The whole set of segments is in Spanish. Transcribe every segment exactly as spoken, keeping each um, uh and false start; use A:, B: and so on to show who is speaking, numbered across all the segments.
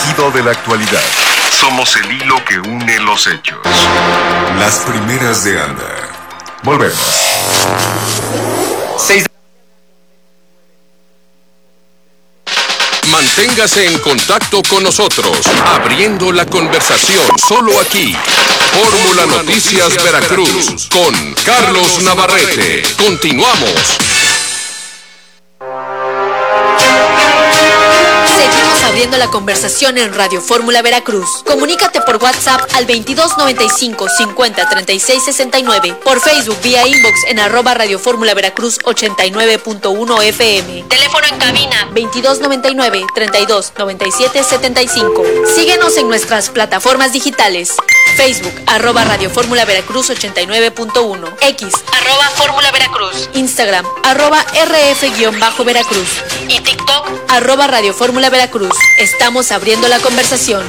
A: ungido de la actualidad. Somos el hilo que une los hechos. Las primeras de Anda. Volvemos.
B: Seis.
C: Manténgase en contacto con nosotros, abriendo la conversación, solo aquí. Fórmula Noticias Veracruz, con Carlos Navarrete. Continuamos.
D: Seguimos abriendo la conversación en Radio Fórmula Veracruz. Comunícate por WhatsApp al veintidós noventa y cinco cincuenta treinta y seis sesenta y nueve, por Facebook vía inbox en arroba Radio Fórmula Veracruz ochenta y nueve punto uno F M. Teléfono en cabina veintidós noventa y nueve treinta y dos noventa y siete setenta y cinco. Síguenos en nuestras plataformas digitales. Facebook arroba Radio Fórmula Veracruz ochenta y nueve punto uno, X arroba Fórmula Veracruz, Instagram arroba R F-Veracruz y TikTok arroba Radio Fórmula Veracruz. Estamos abriendo la conversación.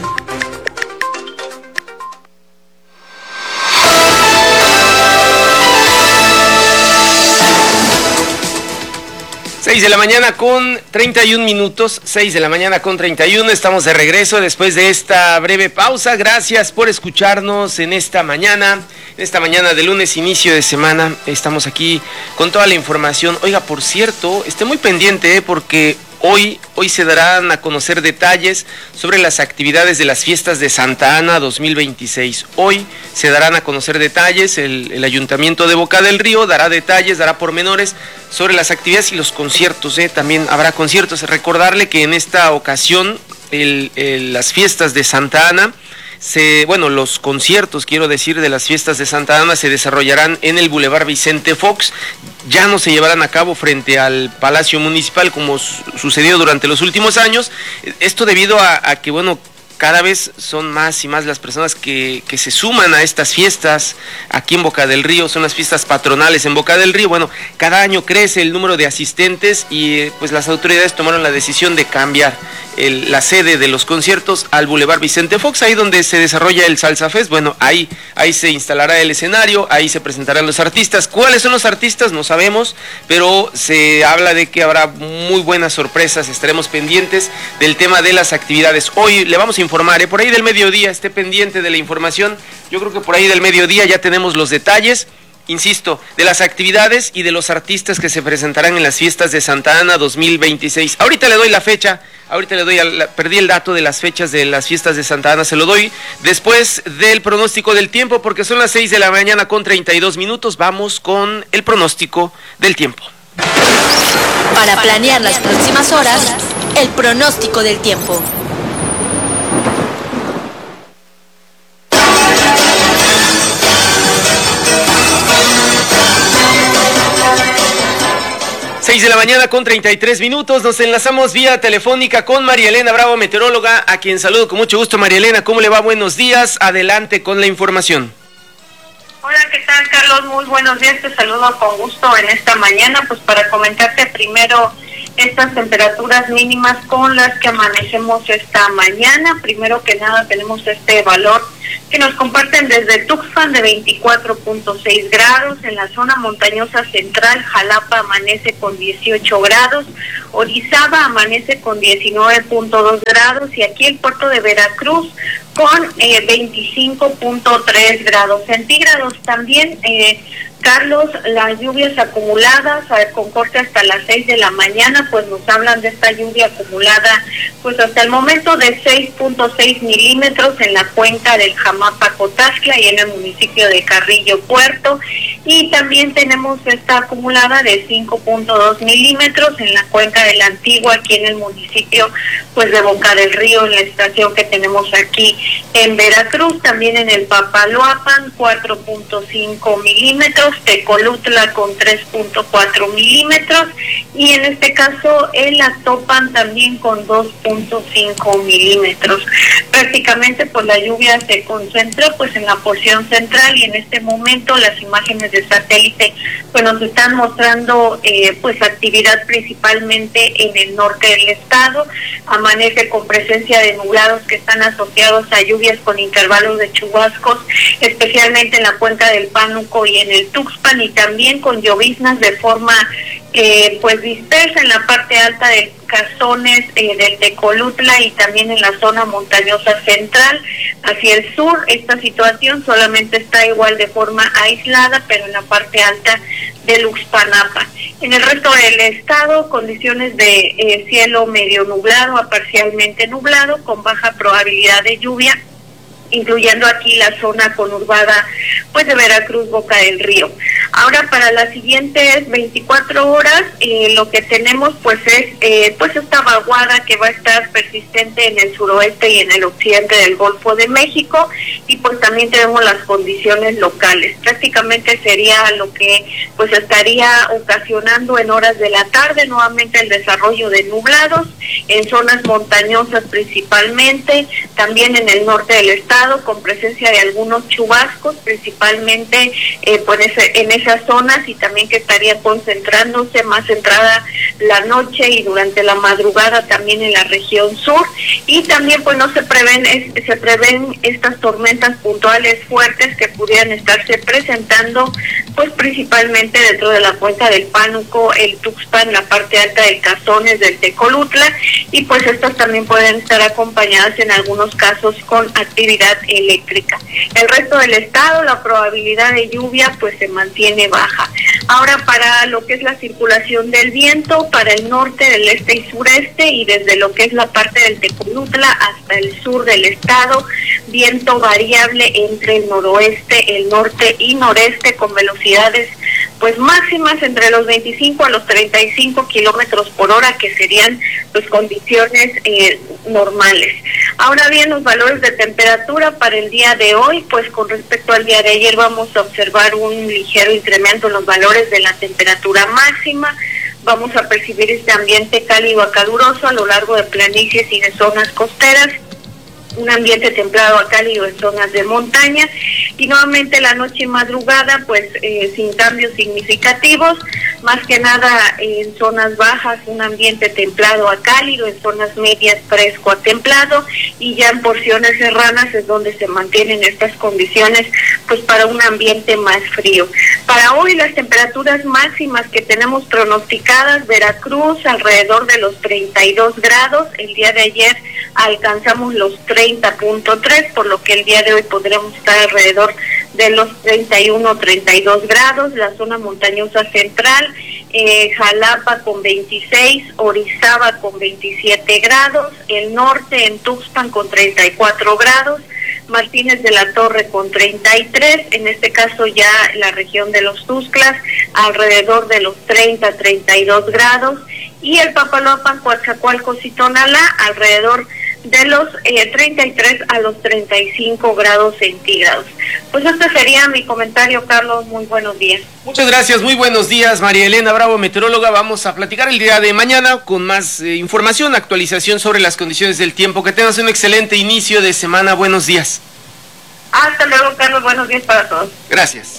B: seis de la mañana con treinta y un minutos, seis de la mañana con treinta y uno, estamos de regreso después de esta breve pausa. Gracias por escucharnos en esta mañana, en esta mañana de lunes, inicio de semana. Estamos aquí con toda la información. Oiga, por cierto, esté muy pendiente, ¿eh? porque Hoy, hoy se darán a conocer detalles sobre las actividades de las fiestas de Santa Ana dos mil veintiséis. Hoy se darán a conocer detalles, el, el Ayuntamiento de Boca del Río dará detalles, dará pormenores sobre las actividades y los conciertos, ¿eh? También habrá conciertos. Recordarle que en esta ocasión el, el, las fiestas de Santa Ana, Se, bueno, los conciertos, quiero decir, de las fiestas de Santa Ana se desarrollarán en el Boulevard Vicente Fox. Ya no se llevarán a cabo frente al Palacio Municipal como su, sucedió durante los últimos años. Esto debido a, a que, bueno, cada vez son más y más las personas que, que se suman a estas fiestas aquí en Boca del Río. Son las fiestas patronales en Boca del Río. Bueno, cada año crece el número de asistentes y pues las autoridades tomaron la decisión de cambiar el, la sede de los conciertos al Boulevard Vicente Fox, ahí donde se desarrolla el Salsa Fest. Bueno, ahí, ahí se instalará el escenario, ahí se presentarán los artistas. ¿Cuáles son los artistas? No sabemos, pero se habla de que habrá muy buenas sorpresas. Estaremos pendientes del tema de las actividades. Hoy le vamos a informar, ¿eh? Por ahí del mediodía, esté pendiente de la información. Yo creo que por ahí del mediodía ya tenemos los detalles, insisto, de las actividades y de los artistas que se presentarán en las fiestas de Santa Ana dos mil veintiséis. Ahorita le doy la fecha, ahorita le doy, a, perdí el dato de las fechas de las fiestas de Santa Ana, se lo doy después del pronóstico del tiempo, porque son las seis de la mañana con treinta y dos minutos. Vamos con el pronóstico del tiempo.
D: Para planear las próximas horas, el pronóstico del tiempo.
B: seis de la mañana con treinta y tres minutos, nos enlazamos vía telefónica con María Elena Bravo, meteoróloga, a quien saludo con mucho gusto. María Elena, ¿cómo le va? Buenos días, adelante con la información.
E: Hola, ¿qué tal, Carlos? Muy buenos días, te saludo con gusto en esta mañana, pues para comentarte primero estas temperaturas mínimas con las que amanecemos esta mañana. Primero que nada tenemos este valor que nos comparten desde Tuxpan de veinticuatro punto seis grados, en la zona montañosa central, Jalapa amanece con dieciocho grados, Orizaba amanece con diecinueve punto dos grados y aquí el puerto de Veracruz con eh, veinticinco punto tres grados centígrados. También, eh, Carlos, las lluvias acumuladas a ver, con corte hasta las seis de la mañana, pues nos hablan de esta lluvia acumulada, pues hasta el momento de seis punto seis milímetros en la cuenca del Jamapa-Cotazla y en el municipio de Carrillo Puerto, y también tenemos esta acumulada de cinco punto dos milímetros en la cuenca de la Antigua, aquí en el municipio pues de Boca del Río, en la estación que tenemos aquí en Veracruz. También en el Papaloapan cuatro punto cinco milímetros, Tecolutla con tres punto cuatro milímetros y en este caso el Actopan también con dos punto cinco milímetros. Prácticamente pues la lluvia se concentró pues en la porción central y en este momento las imágenes de satélite pues nos están mostrando eh, pues actividad principalmente en el norte del estado. Amanece con presencia de nublados que están asociados a lluvias con intervalos de chubascos, especialmente en la cuenca del Pánuco y en el Tuxpan, y también con lloviznas de forma eh, pues dispersa en la parte alta de Cazones, eh, del Tecolutla y también en la zona montañosa central. Hacia el sur, esta situación solamente está igual de forma aislada, pero en la parte alta de Uxpanapa. En el resto del estado, condiciones de eh, cielo medio nublado a parcialmente nublado, con baja probabilidad de lluvia, incluyendo aquí la zona conurbada pues de Veracruz, Boca del Río. Ahora, para las siguientes veinticuatro horas, eh, lo que tenemos pues es eh, pues esta vaguada que va a estar persistente en el suroeste y en el occidente del Golfo de México, y pues también tenemos las condiciones locales. Prácticamente sería lo que pues estaría ocasionando en horas de la tarde nuevamente el desarrollo de nublados en zonas montañosas principalmente, también en el norte del estado, con presencia de algunos chubascos, principalmente eh, pues ese, en esas zonas, y también que estaría concentrándose más entrada la noche y durante la madrugada también en la región sur. Y también pues no se prevén es, se prevén estas tormentas puntuales fuertes que pudieran estarse presentando pues principalmente dentro de la cuenca del Pánuco, el Tuxpan, la parte alta del Cazones, del Tecolutla, y pues estas también pueden estar acompañadas en algunos casos con actividad eléctrica. El resto del estado, la probabilidad de lluvia pues se mantiene baja. Ahora, para lo que es la circulación del viento, para el norte, del este y sureste, y desde lo que es la parte del Tecolutla hasta el sur del estado, viento variable entre el noroeste, el norte y noreste, con velocidades pues máximas entre los veinticinco a los treinta y cinco kilómetros por hora, que serían pues condiciones eh, normales. Ahora bien, los valores de temperatura para el día de hoy, pues con respecto al día de ayer vamos a observar un ligero incremento en los valores de la temperatura máxima. Vamos a percibir este ambiente cálido a caluroso a lo largo de planicies y de zonas costeras, un ambiente templado a cálido en zonas de montaña, y nuevamente la noche y madrugada pues eh, sin cambios significativos, más que nada en zonas bajas un ambiente templado a cálido, en zonas medias fresco a templado, y ya en porciones serranas es donde se mantienen estas condiciones pues para un ambiente más frío. Para hoy las temperaturas máximas que tenemos pronosticadas: Veracruz alrededor de los treinta y dos grados, el día de ayer alcanzamos los treinta punto tres, por lo que el día de hoy podremos estar alrededor de los treinta y uno, treinta y dos grados. La zona montañosa central, eh, Jalapa con veintiséis, Orizaba con veintisiete grados, el norte en Tuxpan con treinta y cuatro grados, Martínez de la Torre con treinta y tres, en este caso ya la región de los Tuxtlas alrededor de los treinta, treinta y dos grados, y el Papaloapan, Coatzacoalcos y Tonalá alrededor de los eh, treinta y tres a los treinta y cinco grados centígrados. Pues este sería mi comentario, Carlos. Muy buenos días.
B: Muchas gracias, muy buenos días, María Elena Bravo, meteoróloga. Vamos a platicar el día de mañana con más eh, información, actualización sobre las condiciones del tiempo. Que tengas un excelente inicio de semana. Buenos días.
E: Hasta luego, Carlos. Buenos días para todos.
B: Gracias.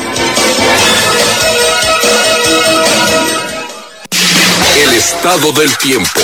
C: El estado del tiempo.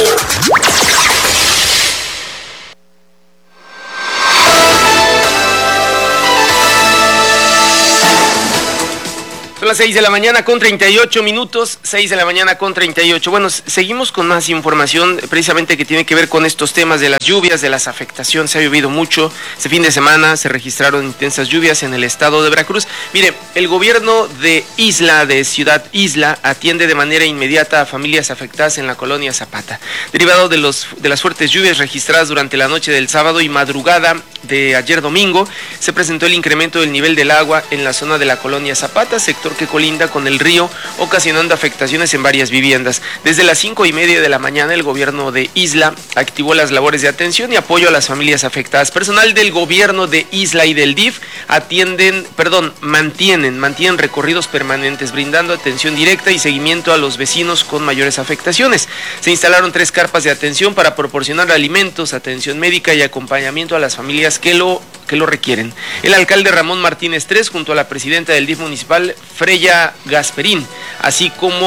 B: Son las seis de la mañana con treinta y ocho minutos, seis de la mañana con treinta y ocho. Bueno, seguimos con más información precisamente que tiene que ver con estos temas de las lluvias, de las afectaciones. Se ha llovido mucho. Este fin de semana se registraron intensas lluvias en el estado de Veracruz. Mire, el gobierno de Isla, de Ciudad Isla, atiende de manera inmediata a familias afectadas en la colonia Zapata. Derivado de, los, de las fuertes lluvias registradas durante la noche del sábado y madrugada de ayer domingo, se presentó el incremento del nivel del agua en la zona de la colonia Zapata, sector que colinda con el río, ocasionando afectaciones en varias viviendas. Desde las cinco y media de la mañana, el gobierno de Isla activó las labores de atención y apoyo a las familias afectadas. Personal del gobierno de Isla y del D I F atienden, perdón, mantienen, mantienen recorridos permanentes, brindando atención directa y seguimiento a los vecinos con mayores afectaciones. Se instalaron tres carpas de atención para proporcionar alimentos, atención médica y acompañamiento a las familias que lo que lo requieren. El alcalde Ramón Martínez tres, junto a la presidenta del D I F municipal, Freya Gasperín, así como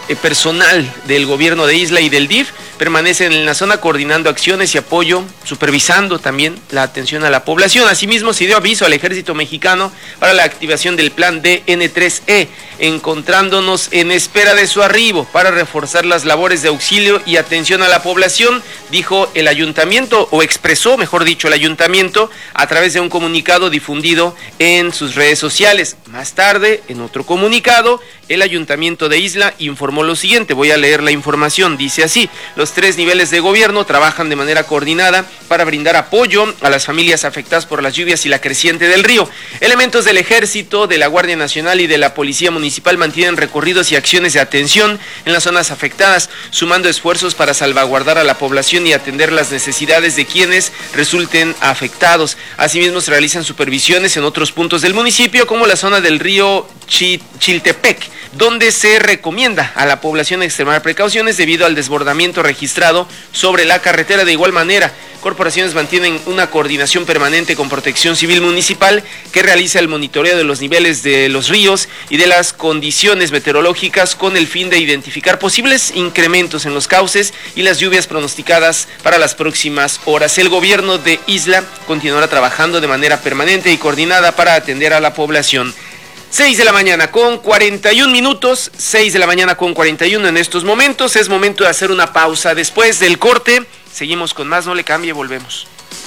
B: eh, personal del gobierno de Isla y del D I F permanecen en la zona coordinando acciones y apoyo, supervisando también la atención a la población. Asimismo, se dio aviso al ejército mexicano para la activación del plan D N tres E, encontrándonos en espera de su arribo para reforzar las labores de auxilio y atención a la población, dijo el ayuntamiento, o expresó, mejor dicho, el ayuntamiento a través de un comunicado difundido en sus redes sociales. Más tarde, en otro comunicado, el ayuntamiento de Isla informó lo siguiente, voy a leer la información, dice así: los tres niveles de gobierno trabajan de manera coordinada para brindar apoyo a las familias afectadas por las lluvias y la creciente del río. Elementos del Ejército, de la Guardia Nacional y de la Policía Municipal mantienen recorridos y acciones de atención en las zonas afectadas, sumando esfuerzos para salvaguardar a la población y atender las necesidades de quienes resulten afectados. Asimismo, se realizan supervisiones en otros puntos del municipio, como la zona del río Chiltepec, donde se recomienda a la población extremar precauciones debido al desbordamiento registrado sobre la carretera. De igual manera, corporaciones mantienen una coordinación permanente con Protección Civil Municipal, que realiza el monitoreo de los niveles de los ríos y de las condiciones meteorológicas con el fin de identificar posibles incrementos en los cauces y las lluvias pronosticadas para las próximas horas. El gobierno de Isla continuará trabajando de manera permanente y coordinada para atender a la población. seis de la mañana con cuarenta y un minutos, seis de la mañana con cuarenta y uno en estos momentos. Es momento de hacer una pausa. Después del corte, seguimos con más, no le cambie, volvemos.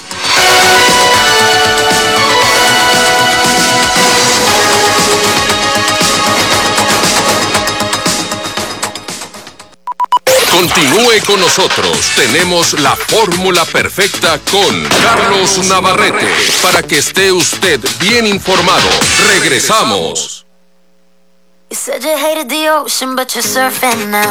C: Continúe con nosotros. Tenemos la fórmula perfecta con Carlos Navarrete para que esté usted bien informado. Regresamos.
F: You said you hated the ocean, but you're surfing now.